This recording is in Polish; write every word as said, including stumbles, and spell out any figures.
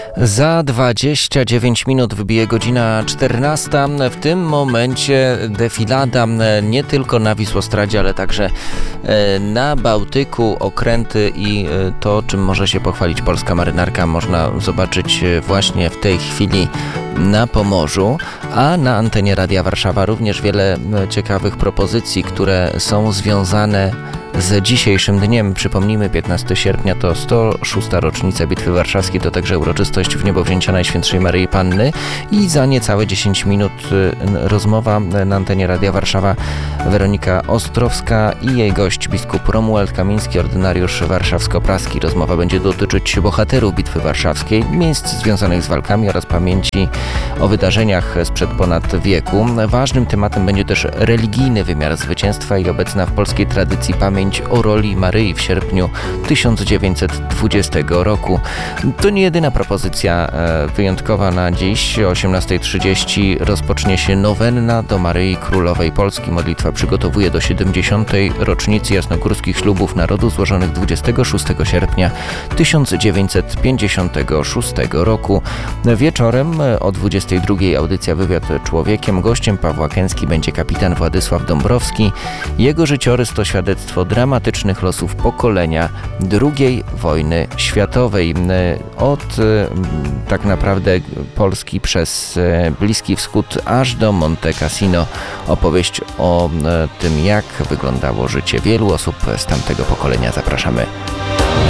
Za dwadzieścia dziewięć minut wybije godzina czternasta. W tym momencie defilada nie tylko na Wisłostradzie, ale także na Bałtyku, okręty i to, czym może się pochwalić polska marynarka, można zobaczyć właśnie w tej chwili na Pomorzu, a na antenie Radia Warszawa również wiele ciekawych propozycji, które są związane z dzisiejszym dniem. Przypomnijmy, piętnastego sierpnia to sto szósta rocznica Bitwy Warszawskiej, to także uroczystość wniebowzięcia Najświętszej Maryi Panny i za niecałe dziesięć minut rozmowa na antenie Radia Warszawa. Weronika Ostrowska i jej gość biskup Romuald Kamiński, ordynariusz warszawsko-praski. Rozmowa będzie dotyczyć bohaterów Bitwy Warszawskiej, miejsc związanych z walkami oraz pamięci o wydarzeniach sprzed ponad wieku. Ważnym tematem będzie też religijny wymiar zwycięstwa i obecna w polskiej tradycji pamięć o roli Maryi w sierpniu tysiąc dziewięćset dwudziestego roku. To nie jedyna propozycja wyjątkowa na dziś. O osiemnasta trzydzieści rozpocznie się nowenna do Maryi Królowej Polski. Modlitwa przygotowuje do siedemdziesiątej rocznicy jasnogórskich ślubów narodu złożonych dwudziestego szóstego sierpnia tysiąc dziewięćset pięćdziesiątego szóstego roku. Wieczorem o dwudziestej drugiej audycja Wywiad Człowiekiem. Gościem Pawła Kęski będzie kapitan Władysław Dąbrowski. Jego życiorys to świadectwo dramatycznych losów pokolenia drugiej wojny światowej. Od tak naprawdę Polski przez Bliski Wschód aż do Monte Cassino. Opowieść o tym, jak wyglądało życie wielu osób z tamtego pokolenia. Zapraszamy